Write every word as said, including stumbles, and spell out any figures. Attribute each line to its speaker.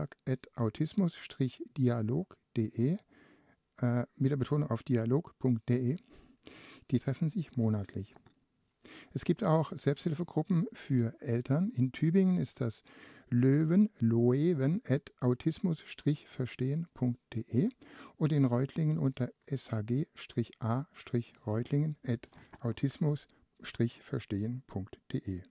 Speaker 1: at autismus-dialog.de äh, mit der Betonung auf dialog.de. Die treffen sich monatlich. Es gibt auch Selbsthilfegruppen für Eltern. In Tübingen ist das Löwen, Loewen at autismus-verstehen.de und in Reutlingen unter shg-a-reutlingen at autismus-verstehen.de.